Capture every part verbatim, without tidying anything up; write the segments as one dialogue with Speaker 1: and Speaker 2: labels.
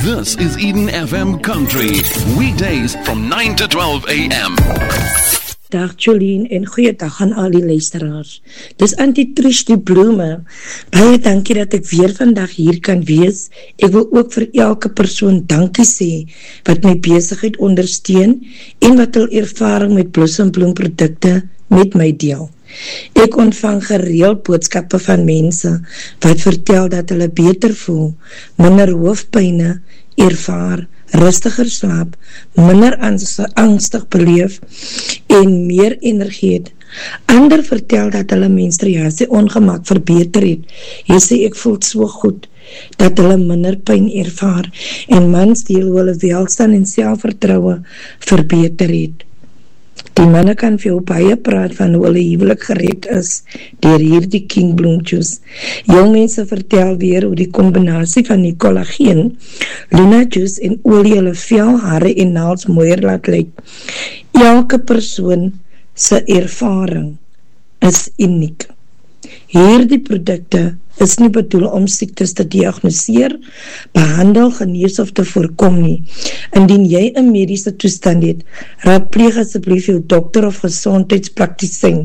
Speaker 1: This is Eden F M Country, weekdays from nine to twelve a m.
Speaker 2: Dag Jolien en goeiedag aan al die luisteraars. Dis Auntie Trish die Bloeme. Baie dankie dat ek weer vandag hier kan wees. Ek wil ook vir elke persoon dankie sê wat my besigheid ondersteun en wat hul ervaring met Blossom Bloem produkte met my deel. Ek ontvang gereeld boodskappe van mense wat vertel dat hulle beter voel, minder hoofpyne ervaar, rustiger slaap, minder angstig beleef en meer energie het. Ander vertel dat hulle menstruasie ongemak verbeter het. Hy sê ek voel so goed dat hulle minder pyn ervaar en mans deel hoe hulle welstand en selfvertroue verbeter het. Die manne kan veel baie praat van hoe hulle huwelik gered is deur hierdie King Bloom Juice. Jong mense vertel weer hoe die kombinasie van die collageen, Luna Juice en olie hulle vel, hare en naels mooier laat lyk. Elke persoon se ervaring is uniek. Hierdie produkte is nie bedoel om siektes te diagnoseer, behandel, genees of te voorkom nie. Indien jy 'n mediese toestand het, raadpleeg asseblief jou dokter of gesondheidspraktisyn.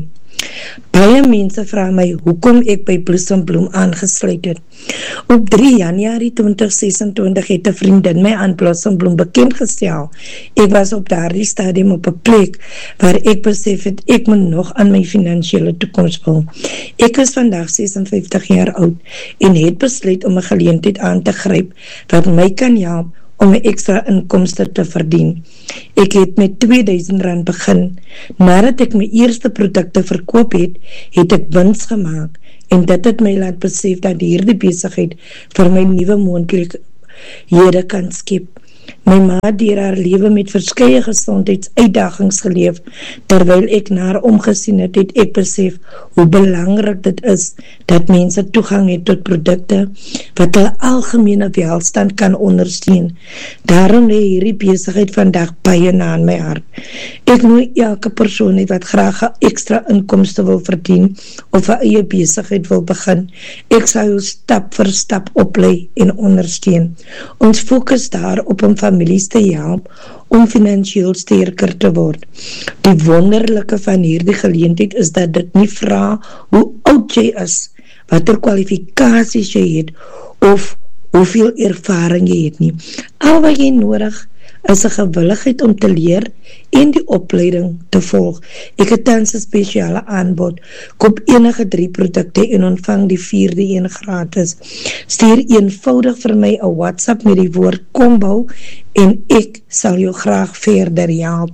Speaker 2: Baie mense vra my hoekom ek by Blossom Bloem aangesluit het. Op drie Januarie twintig sesentwintig het 'n vriendin my aan Blossom Bloem bekendgestel. Ek was op daardie stadium op 'n plek waar ek besef het ek moet nog aan my finansiële toekoms bou. Ek is vandag sesenvyftig jaar oud en het besluit om 'n geleentheid aan te gryp wat my kan help om 'n ekstra inkomste te verdien. Ek het met tweeduisend rand begin. Nadat ek my eerste produkte verkoop het, het ek wins gemaak en dit het my laat besef dat hierdie besigheid vir my nuwe moontlikhede kan skep. My ma het deur haar lewe met verskeie gesondheidsuitdagings geleef. Terwyl ek na haar omgesien het, het ek besef hoe belangrik dit is dat mense toegang het tot produkte wat hulle algemene welstand kan ondersteun. Daarom lê hierdie besigheid vandag baie na aan my hart. Ek nooi elke persoon wat graag 'n ekstra inkomste wil verdien of 'n eie besigheid wil begin. Ek sal jou stap vir stap oplei en ondersteun. Ons fokus daarop om families te help om finansiëel sterker te word. Die wonderlike van hierdie geleentheid is dat dit nie vra hoe oud jy is, watter kwalifikasies jy het of hoeveel ervaring jy het nie. Al wat jy nodig is 'n gewilligheid om te leer en die opleiding te volg. Ek het tans 'n spesiale aanbod. Koop enige drie produkte en ontvang die vierde een gratis. Stuur eenvoudig vir my 'n WhatsApp met die woord combo en ek sal jou graag verder help.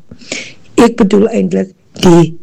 Speaker 2: Ek bedoel eintlik die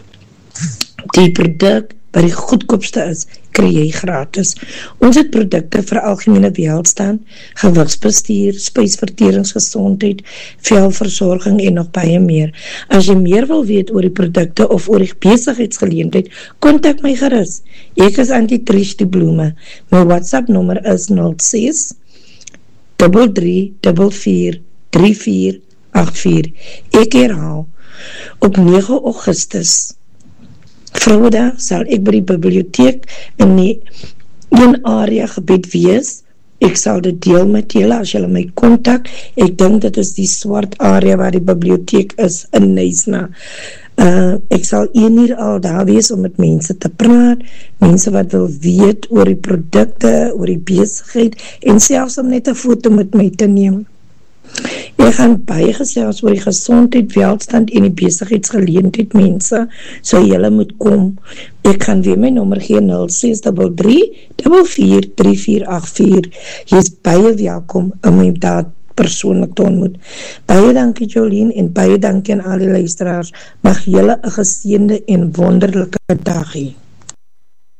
Speaker 2: die produk wat die goedkoopste is, kry jy gratis. Ons het produkte vir algemene welstand, gewigsbestuur, spysverteringsgesondheid, velversorging en nog baie meer. As jy meer wil weet oor die produkte of oor die besigheidsgeleentheid, kontak my gerus. Ek is Auntie Trish die Bloeme. My WhatsApp nommer is nul ses drie drie vier vier drie vier agt vier. Ek herhaal, op nege Augustus Vrouedag sal ek by die biblioteek in die een area gebied wees. Ek sal dit deel met julle as julle my kontak. Ek dink dit is die swart area waar die biblioteek is in Nysna. Uh, ek sal een uur al daar wees om met mense te praat, mense wat wil weet oor die produkte, oor die besigheid en selfs om net 'n foto met my te neem. Ek gaan baie gesels oor die gesondheid, welstand en die besigheidsgeleentheid mense, so julle moet kom. Ek gaan weer my nommer gee, nul ses drie drie vier vier drie vier agt vier. Jy is baie welkom om my daar persoonlik te ontmoet. Baie dankie Jolien en baie dankie aan al die luisteraars. Mag julle 'n geseënde en wonderlike dag hê.